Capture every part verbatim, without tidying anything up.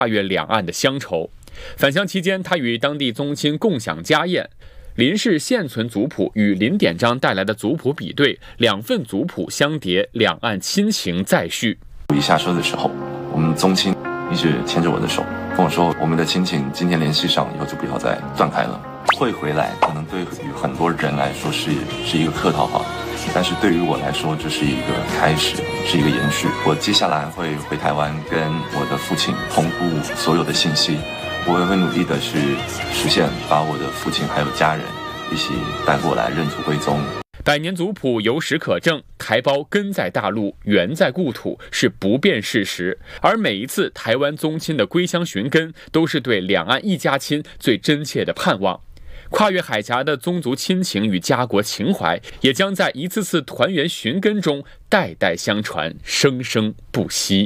跨越两岸的乡愁。返乡期间，他与当地宗亲共享家宴。林氏现存族谱与林典章带来的族谱比对，两份族谱相叠，两岸亲情再续。 一下车的时候，我们宗亲一直牵着我的手，跟我说我们的亲情今天联系上以后就不要再断开了。会回来可能对于很多人来说是是一个客套话，但是对于我来说这是一个开始，是一个延续。我接下来会回台湾跟我的父亲同步所有的信息，我也会努力的去实现把我的父亲还有家人一起带过来认祖归宗。 百年族谱有史可证，台胞根在大陆，源在故土是不变事实。而每一次台湾宗亲的归乡寻根，都是对两岸一家亲最真切的盼望。跨越海峡的宗族亲情与家国情怀，也将在一次次团圆寻根中代代相传，生生不息。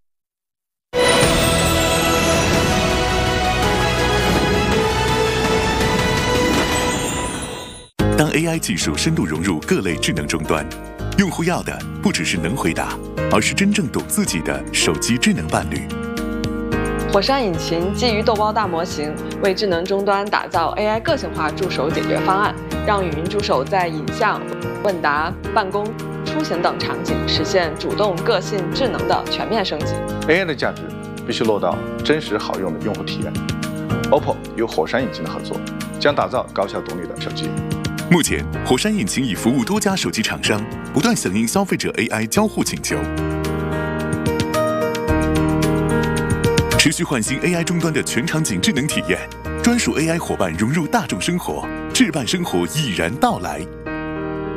当 A I 技术深度融入各类智能终端，用户要的不只是能回答，而是真正懂自己的手机智能伴侣。 火山引擎基于豆包大模型，为智能终端打造 A I 个性化助手解决方案，让语音助手在影像、问答、办公、出行等场景实现主动、个性、智能的全面升级。 A I 的价值必须落到真实好用的用户体验。O P P O 与火山引擎的合作，将打造高效懂你的手机。 目前，火山引擎已服务多家手机厂商，不断响应消费者 A I 交互请求，持续唤醒 A I 终端的全场景智能体验，专属 A I 伙伴融入大众生活，智伴生活已然到来。